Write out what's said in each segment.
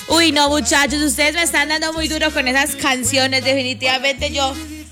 Uy, no, muchachos, ustedes me están dando muy duro con esas canciones. Definitivamente yo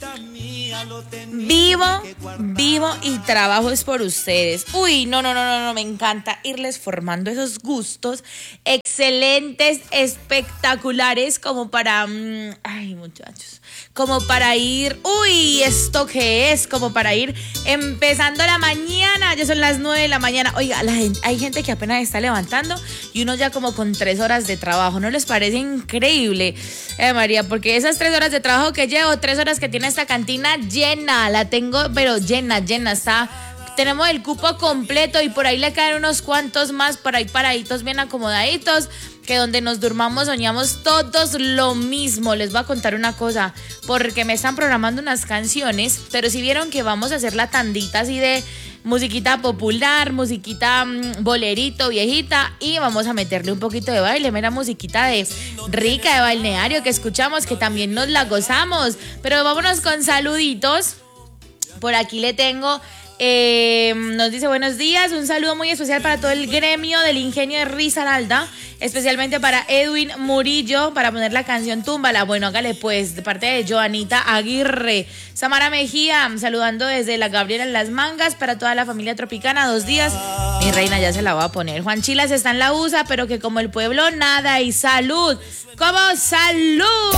vivo y trabajo es por ustedes. Uy, no, me encanta irles formando esos gustos excelentes, espectaculares, como para, ay, muchachos, como para ir, uy, ¿esto qué es? Como para ir empezando la mañana, ya son las 9 de la mañana. Oiga, hay gente que apenas está levantando y uno ya como con 3 horas de trabajo, ¿no les parece increíble? María, porque esas 3 horas de trabajo que llevo, 3 horas que tiene esta cantina llena, la tengo, pero llena, está... Tenemos el cupo completo y por ahí le caen unos cuantos más por ahí paraditos, bien acomodaditos, que donde nos durmamos soñamos todos lo mismo. Les voy a contar una cosa, porque me están programando unas canciones, pero si vieron que vamos a hacer la tandita así de musiquita popular, musiquita bolerito, viejita, y vamos a meterle un poquito de baile, mera musiquita de rica, de balneario que escuchamos, que también nos la gozamos. Pero vámonos con saluditos. Por aquí le tengo... nos dice buenos días, un saludo muy especial para todo el gremio del ingenio de Risaralda, especialmente para Edwin Murillo, para poner la canción Túmbala. Bueno, hágale pues, de parte de Joanita Aguirre. Samara Mejía, saludando desde la Gabriela en Las Mangas, para toda la familia tropicana, 2 días, mi reina ya se la va a poner. Juan Chilas está en la USA, pero que como el pueblo nada, y salud, como salud,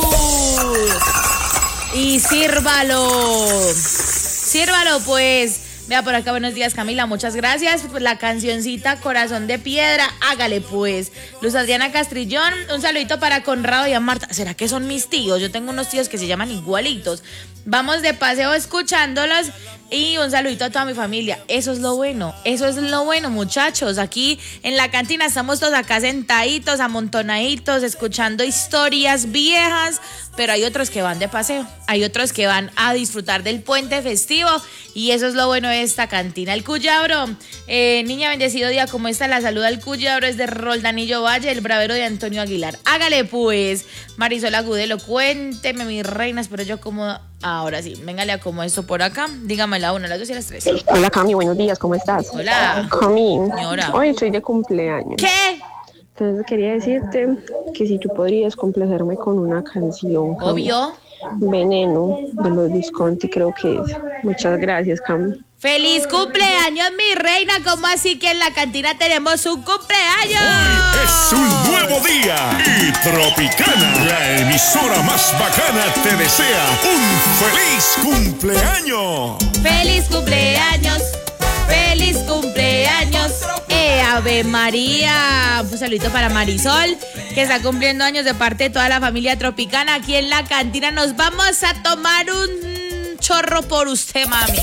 y sírvalo, pues. Vea por acá, buenos días Camila, muchas gracias por la cancioncita Corazón de Piedra, hágale pues. Luz Adriana Castrillón, un saludito para Conrado y a Marta. ¿Será que son mis tíos? Yo tengo unos tíos que se llaman igualitos. Vamos de paseo escuchándolos y un saludito a toda mi familia. Eso es lo bueno, muchachos. Aquí en la cantina estamos todos acá sentaditos, amontonaditos, escuchando historias viejas, pero hay otros que van de paseo, hay otros que van a disfrutar del puente festivo y eso es lo bueno de esta cantina. El Cuyabro, niña bendecido día, ¿cómo está? La saluda el Cuyabro, es de Roldanillo Valle, el bravero de Antonio Aguilar. Hágale pues, Marisol Agudelo, cuénteme mis reinas, pero yo como... Ahora sí, véngale a como esto por acá. Dígame la 1, las 2 y las 3. Hola Cami, buenos días, ¿cómo estás? Hola. Cami, señora, hoy estoy de cumpleaños. ¿qué? Entonces quería decirte que si tú podrías complacerme con una canción, Cami. Obvio. Veneno, de los Visconti, creo que es. Muchas gracias, Cami. ¡Feliz cumpleaños, mi reina! ¿Cómo así que en la cantina tenemos un cumpleaños? Hoy es un nuevo día y Tropicana, la emisora más bacana, te desea un feliz cumpleaños. ¡Feliz cumpleaños! ¡Feliz cumpleaños! ¡Ave María! Un saludito para Marisol, que está cumpliendo años de parte de toda la familia tropicana. Aquí en la cantina nos vamos a tomar un chorro por usted, mami.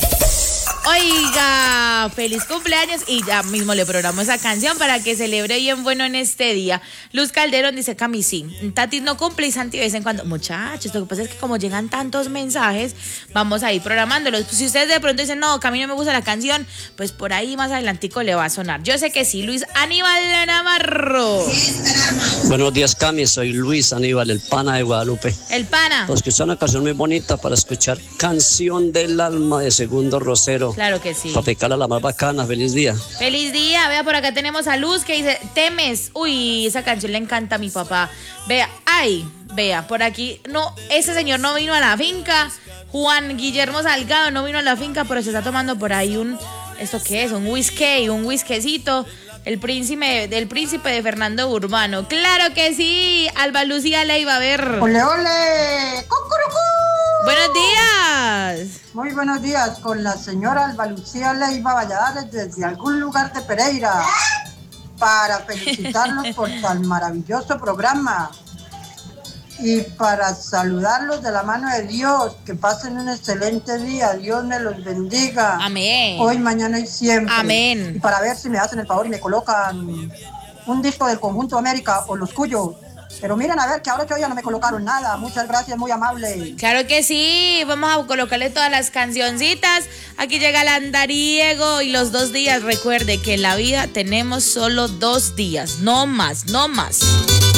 Oiga, feliz cumpleaños y ya mismo le programo esa canción para que celebre bien bueno en este día. Luz Calderón dice, Cami, sí, Tati no cumple y Santi de vez en cuando. Muchachos, lo que pasa es que como llegan tantos mensajes, vamos a ir programándolos. Pues si ustedes de pronto dicen, no, Cami no me gusta la canción, pues por ahí más adelantico le va a sonar. Yo sé que sí. Luis Aníbal Navarro. Buenos días, Cami, soy Luis Aníbal, el pana de Guadalupe. El pana. Pues que es una canción muy bonita para escuchar. Canción del alma de Segundo Rosero. Claro que sí. Tropical a la más bacana, feliz día. Feliz día, vea, por acá tenemos a Luz que dice, temes. Uy, esa canción le encanta a mi papá. Vea, ay, vea, por aquí, no, ese señor no vino a la finca. Juan Guillermo Salgado no vino a la finca, pero se está tomando por ahí ¿esto qué es? Un whiskycito. Del príncipe de Fernando Urbano. ¡Claro que sí! Alba Lucía Leiva, a ver. ¡Ole, ole! ¡Cucurucú! ¡Buenos días! Muy buenos días, con la señora Alba Lucía Leiva Valladares desde algún lugar de Pereira para felicitarlos por tan maravilloso programa y para saludarlos de la mano de Dios, que pasen un excelente día, Dios me los bendiga. Amén. Hoy, mañana y siempre. Amén. Y para ver si me hacen el favor y me colocan un disco del Conjunto América o Los Cuyos. Pero miren a ver que ahora que hoy ya no me colocaron nada. Muchas gracias, muy amable. Claro que sí, vamos a colocarle todas las cancioncitas. Aquí llega el andariego y los 2 días. Recuerde que en la vida tenemos solo 2 días, no más, no más.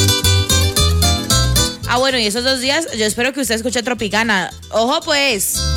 Ah, bueno, y esos 2 días yo espero que usted escuche Tropicana. Ojo pues.